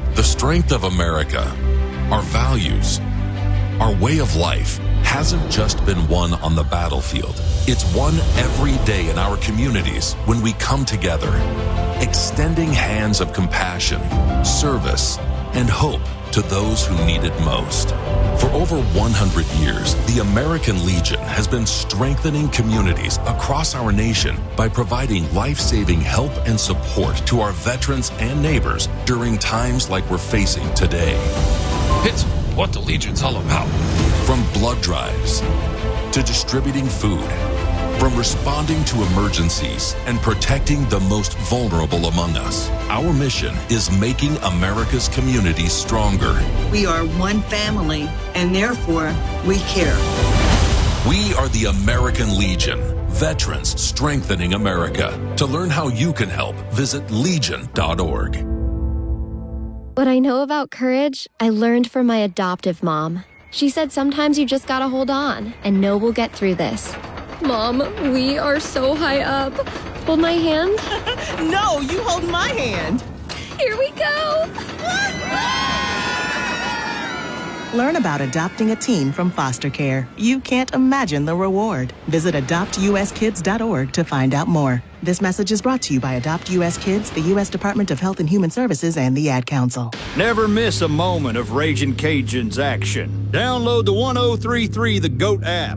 The strength of America, our values, our way of life hasn't just been won on the battlefield. It's won every day in our communities when we come together, extending hands of compassion, service, and hope to those who need it most. For over 100 years, the American Legion has been strengthening communities across our nation by providing life-saving help and support to our veterans and neighbors during times like we're facing today. It's what the Legion's all about. From blood drives to distributing food, from responding to emergencies and protecting the most vulnerable among us, our mission is making America's communities stronger. We are one family, and therefore, we care. We are the American Legion, veterans strengthening America. To learn how you can help, visit legion.org. What I know about courage, I learned from my adoptive mom. She said sometimes you just gotta hold on and know we'll get through this. Mom, we are so high up. Hold my hand. No, you hold my hand. Here we go. Learn about adopting a teen from foster care. You can't imagine the reward. Visit adoptuskids.org to find out more. This message is brought to you by Adopt U.S. Kids, the U.S. Department of Health and Human Services, and the Ad Council. Never miss a moment of Ragin' Cajuns action. Download the 1033 The GOAT app.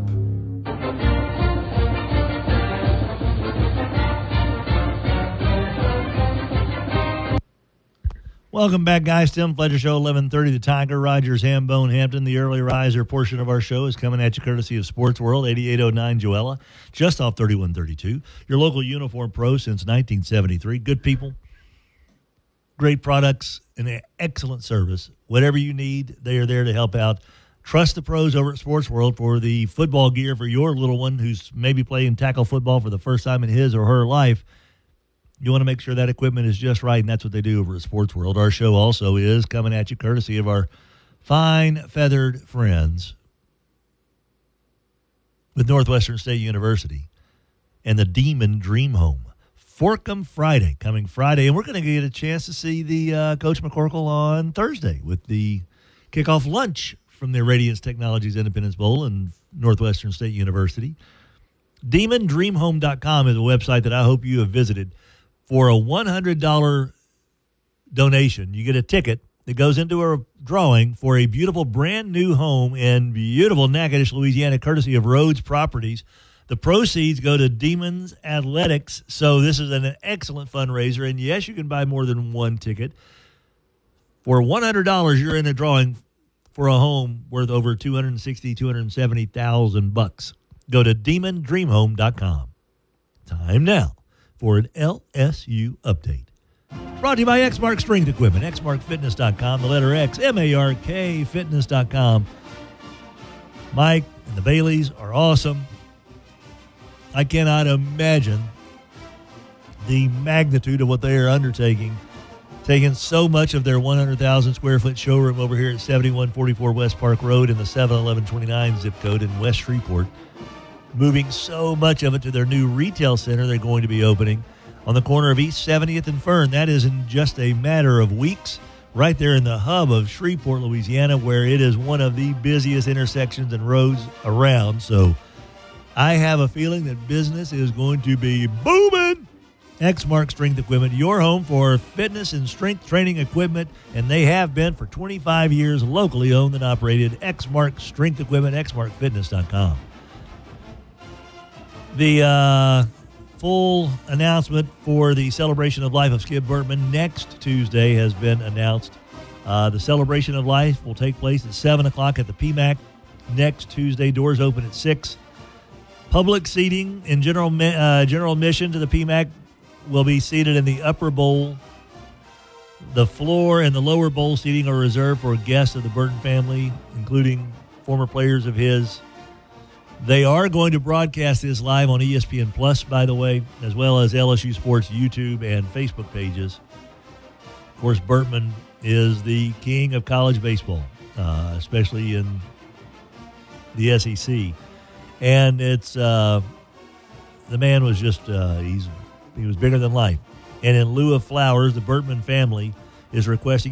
Welcome back, guys. Tim Fletcher Show, 11:30. The Tiger, Rogers, Hambone, Hampton. The early riser portion of our show is coming at you courtesy of Sports World, 8809 Joella, just off 3132. Your local uniform pro since 1973. Good people, great products, and excellent service. Whatever you need, they are there to help out. Trust the pros over at Sports World for the football gear for your little one who's maybe playing tackle football for the first time in his or her life. You want to make sure that equipment is just right, and that's what they do over at Sports World. Our show also is coming at you courtesy of our fine, feathered friends with Northwestern State University and the Demon Dream Home. Forkum Friday, coming Friday, and we're going to get a chance to see the Coach McCorkle on Thursday with the kickoff lunch from the Radiance Technologies Independence Bowl and Northwestern State University. DemonDreamHome.com is a website that I hope you have visited. For a $100 donation, you get a ticket that goes into a drawing for a beautiful brand new home in beautiful Natchitoches, Louisiana, courtesy of Rhodes Properties. The proceeds go to Demons Athletics, so this is an excellent fundraiser. And yes, you can buy more than one ticket. For $100, you're in a drawing for a home worth over $270,000. Go to DemonDreamHome.com. Time now for an LSU update. Brought to you by Exmark Strength Equipment, exmarkfitness.com, the letter X, M-A-R-K, fitness.com. Mike and the Baileys are awesome. I cannot imagine the magnitude of what they are undertaking, taking so much of their 100,000 square foot showroom over here at 7144 West Park Road in the 71129 zip code in West Shreveport, moving so much of it to their new retail center they're going to be opening on the corner of East 70th and Fern. That is in just a matter of weeks, right there in the hub of Shreveport, Louisiana, where it is one of the busiest intersections and roads around. So I have a feeling that business is going to be booming. Exmark Strength Equipment, your home for fitness and strength training equipment, and they have been for 25 years, locally owned and operated. Exmark Strength Equipment, exmarkfitness.com. The full announcement for the Celebration of Life of Skip Bertman next Tuesday has been announced. The Celebration of Life will take place at 7 o'clock at the PMAC next Tuesday. Doors open at 6. Public seating and general admission to the PMAC will be seated in the upper bowl. The floor and the lower bowl seating are reserved for guests of the Burton family, including former players of his. They are going to broadcast this live on ESPN Plus, by the way, as well as LSU Sports YouTube and Facebook pages. Of course, Bertman is the king of college baseball, especially in the SEC. And it's the man was just he was bigger than life. And in lieu of flowers, the Bertman family is requesting